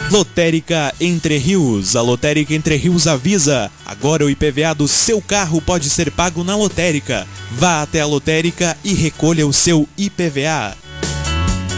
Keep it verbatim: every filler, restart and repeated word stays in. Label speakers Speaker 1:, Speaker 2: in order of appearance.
Speaker 1: Lotérica Entre Rios. A Lotérica Entre Rios avisa: agora o I P V A do seu carro pode ser pago na lotérica. Vá até a lotérica e recolha o seu I P V A.